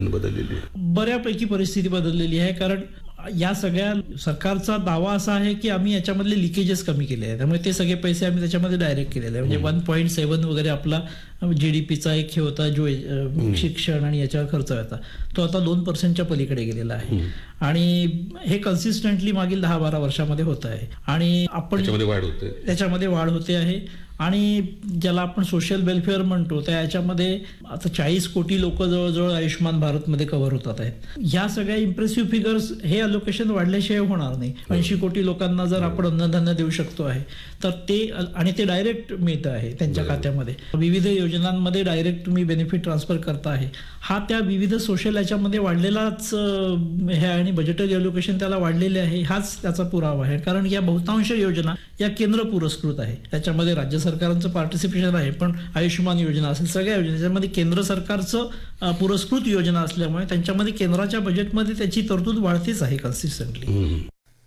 बदललेली आहे? बऱ्यापैकी परिस्थिती बदललेली आहे, कारण या सगळ्या सरकारचा दावा असा आहे की आम्ही याच्यामधले लिकेजेस कमी केले आहेत, त्यामुळे ते सगळे पैसे आम्ही त्याच्यामध्ये डायरेक्ट केलेले आहे. म्हणजे 1.7 वगैरे आपला GDPचा एक हे होता जो शिक्षण आणि याच्यावर खर्च होता, तो आता 2% पलीकडे गेलेला आहे. आणि हे कन्सिस्टंटली मागील 10-12 वर्षामध्ये होत आहे. आणि आपण त्याच्यामध्ये वाढ होते आहे. आणि ज्याला आपण सोशल वेलफेअर म्हणतो, त्या याच्यामध्ये आता 40 कोटी लोक जवळजवळ आयुष्यमान भारतमध्ये कव्हर होतात आहेत. ह्या सगळ्या इम्प्रेसिव्ह फिगर्स हे अलोकेशन वाढल्याशिवाय होणार नाही. 80 कोटी लोकांना जर आपण अन्नधान्य देऊ शकतो आहे तर ते डायरेक्ट मिळतं आहे त्यांच्या खात्यामध्ये. विविध योजनांमध्ये डायरेक्ट तुम्ही बेनिफिट ट्रान्सफर करता आहे. हा त्या विविध सोशल याच्यामध्ये वाढलेलाच हे आणि बजेटरी अलोकेशन त्याला वाढलेले आहे, हाच त्याचा पुरावा आहे. कारण या बहुतांश योजना या केंद्र पुरस्कृत आहे, त्याच्यामध्ये राज्य सरकारांचं पार्टिसिपेशन आहे, पण आयुष्यमान योजना असेल सगळ्या योजना त्याच्यामध्ये केंद्र सरकारचं पुरस्कृत योजना असल्यामुळे त्यांच्यामध्ये केंद्राच्या बजेटमध्ये त्याची तरतूद वाढतेच आहे कन्सिस्टंटली.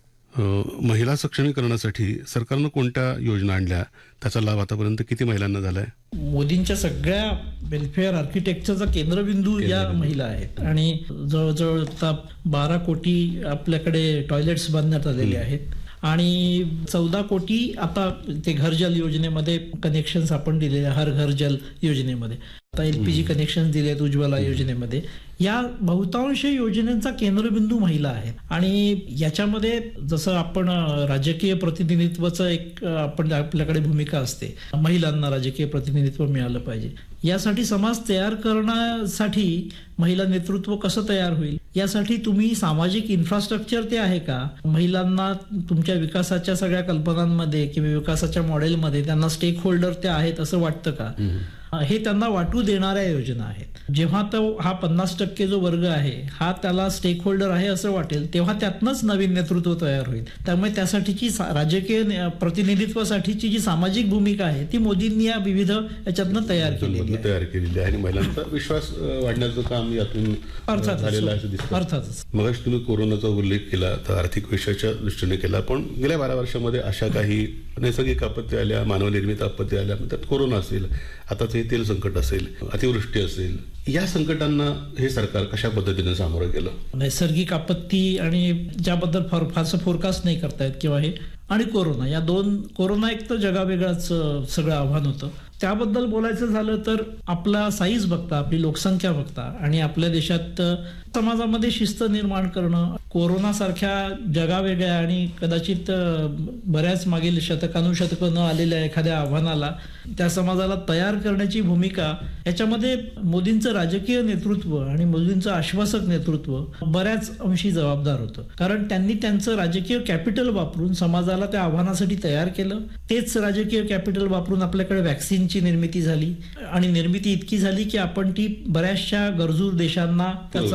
महिला सक्षमीकरणासाठी सरकारनं कोणत्या योजना आणल्या, त्याचा लाभ आतापर्यंत किती महिलांना झालाय? मोदींच्या सगळ्या वेलफेअर आर्किटेक्चरचा केंद्रबिंदू या महिला आहेत. आणि जवळजवळ आता 12 कोटी आपल्याकडे टॉयलेट्स बांधण्यात आलेले आहेत. आणि 14 कोटी आता ते घर जल योजनेमध्ये कनेक्शन्स आपण दिलेले, हर घर जल योजनेमध्ये आता LPG कनेक्शन दिलेत उज्ज्वला योजनेमध्ये. या बहुतांश योजनांचा केंद्रबिंदू महिला आहेत. आणि याच्यामध्ये जसं आपण राजकीय प्रतिनिधित्वाचं एक आपल्याकडे भूमिका असते, महिलांना राजकीय प्रतिनिधित्व मिळालं पाहिजे. यासाठी समाज तयार करण्यासाठी महिला नेतृत्व कसं तयार होईल यासाठी तुम्ही सामाजिक इन्फ्रास्ट्रक्चर ते आहे का, महिलांना तुमच्या विकासाच्या सगळ्या कल्पनांमध्ये किंवा विकासाच्या मॉडेलमध्ये त्यांना स्टेक होल्डर ते आहेत असं वाटतं का, हे त्यांना वाटू देणाऱ्या योजना आहेत. जेव्हा तो हा 50% जो वर्ग आहे हा त्याला स्टेक होल्डर आहे असं वाटेल, तेव्हा त्यातनंच नवीन नेतृत्व तयार होईल. त्यामुळे त्यासाठीची राजकीय प्रतिनिधित्वासाठीची जी सामाजिक भूमिका आहे ती मोदींनी या विविध याच्यातनं तयार केलेली आहे. आणि महिलांचा विश्वास वाढण्याचं काम यातून झालेलं आहे असं दिसतं. अर्थातच. मग तुम्ही कोरोनाचा उल्लेख केला तर आर्थिक विषयाच्या दृष्टीने केला, पण गेल्या 12 वर्षामध्ये अशा काही नैसर्गिक आपत्ती आल्या, मानवनिर्मित आपत्ती आल्या, त्यात कोरोना असेल, आता ते तेल संकट असेल, अतिवृष्टी असेल, या संकटांना हे सरकार कशा पद्धतीने सामोरं गेलं? नैसर्गिक आपत्ती आणि ज्याबद्दल फारसं फोरकास्ट नाही करतायत किंवा हे, आणि कोरोना, या कोरोना एक तर जगावेगळाच सगळं आव्हान होतं. त्याबद्दल बोलायचं झालं तर आपला साईज बघता, आपली लोकसंख्या बघता आणि आपल्या देशात समाजामध्ये शिस्त निर्माण करणं, कोरोनासारख्या जगावेगळ्या आणि कदाचित बऱ्याच मागील शतकानुशतकं न आलेल्या एखाद्या आव्हानाला त्या समाजाला तयार करण्याची भूमिका, याच्यामध्ये मोदींचं राजकीय नेतृत्व आणि मोदींचं आश्वासक नेतृत्व बऱ्याच अंशी जबाबदार होतं. कारण त्यांनी त्यांचं राजकीय कॅपिटल वापरून समाजाला त्या आव्हानासाठी तयार केलं. तेच राजकीय कॅपिटल वापरून आपल्याकडे वॅक्सिनची निर्मिती झाली आणि निर्मिती इतकी झाली की आपण ती बऱ्याचशा गरजू देशांना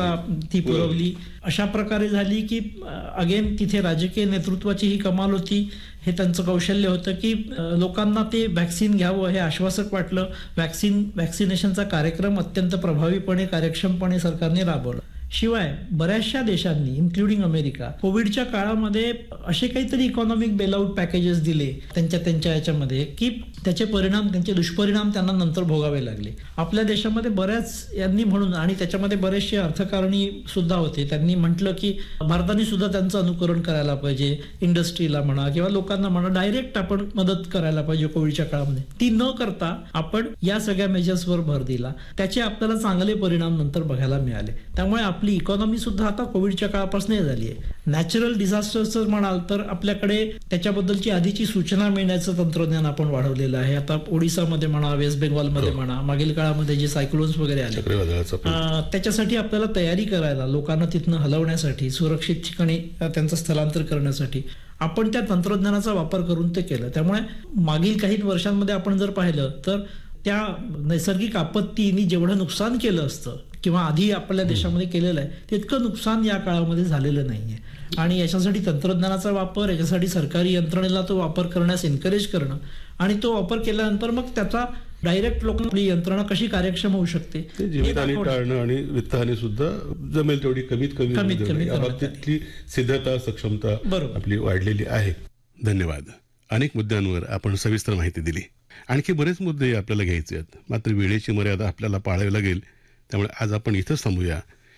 ती पुरवली. अशा प्रकारे झाली की अगेन तिथे राजकीय नेतृत्वाची ही कमाल होती, हे त्यांचं कौशल्य होतं की लोकांना ते व्हॅक्सिन घ्यावं हे आश्वासक वाटलं. व्हॅक्सिनेशनचा कार्यक्रम अत्यंत प्रभावीपणे कार्यक्षमपणे सरकारने राबवला. शिवाय बऱ्याचशा देशांनी इन्क्लुडिंग अमेरिका कोविडच्या काळामध्ये असे काहीतरी इकॉनॉमिक बेलआउट पॅकेजेस दिले त्यांच्या याच्यामध्ये की त्याचे दुष्परिणाम त्यांना नंतर भोगावे लागले. आपल्या देशामध्ये बऱ्याच यांनी म्हणून, आणि त्याच्यामध्ये बरेचसे अर्थकारणी सुद्धा होते, त्यांनी म्हटलं की भारताने सुद्धा त्यांचं अनुकरण करायला पाहिजे, इंडस्ट्रीला म्हणा किंवा लोकांना म्हणा डायरेक्ट आपण मदत करायला पाहिजे कोविडच्या काळामध्ये. ती न करता आपण या सगळ्या मेजर्सवर भर दिला, त्याचे आपल्याला चांगले परिणाम नंतर बघायला मिळाले. त्यामुळे आपली इकॉनॉमी सुद्धा आता कोविडच्या काळापासून झाली आहे. नॅचरल डिझास्टर्स म्हणाल तर आपल्याकडे त्याच्याबद्दलची आधीची सूचना मिळण्याचं तंत्रज्ञान आपण वाढवलेलं आहे. आता ओडिसामध्ये म्हणा, वेस्ट बेंगॉलमध्ये म्हणा, मागील काळामध्ये जे सायक्लोन्स वगैरे आले त्याच्यासाठी आपल्याला तयारी करायला, लोकांना तिथनं हलवण्यासाठी, सुरक्षित ठिकाणी त्यांचं स्थलांतर करण्यासाठी आपण त्या तंत्रज्ञानाचा वापर करून ते केलं. त्यामुळे मागील काही वर्षांमध्ये आपण जर पाहिलं तर त्या नैसर्गिक आपत्तीने जेवढं नुकसान केलं असतं किंवा आधी आपल्या देशामध्ये केलेलं आहे तितकं नुकसान या काळामध्ये झालेलं नाहीये. आणि याच्यासाठी तंत्रज्ञानाचा वापर, याच्यासाठी सरकारी यंत्रणेला तो वापर करण्यास एनकरेज करणं आणि तो वापर केल्यानंतर मग त्याचा डायरेक्ट लोकांनी यंत्रणा कशी कार्यक्षम होऊ शकते, जीवितहानी टाळणं आणि वित्तहानी सुद्धा जमेल तेवढी कमीत कमी याबाबतीतली सिद्धता, सक्षमता आपली वाढलेली आहे. धन्यवाद. अनेक मुद्द्यांवर आपण सविस्तर माहिती दिली. आणखी बरेच मुद्दे आपल्याला घ्यायचे आहेत, मात्र वेळेची मर्यादा आपल्याला पाळावी लागेल. त्यामुळे आज आपण इथंच थांबूया.